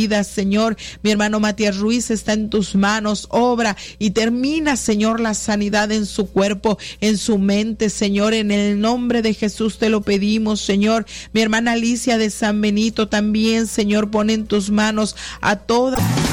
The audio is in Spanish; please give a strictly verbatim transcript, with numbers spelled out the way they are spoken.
vida, Señor. Mi hermano Matías Ruiz está en tus manos, obra y termina, Señor, la sanidad en su cuerpo, en su mente, Señor, en el nombre de Jesús te lo pedimos, Señor. Mi hermana Alicia de San Benito también, Señor, pone en tus manos a todas.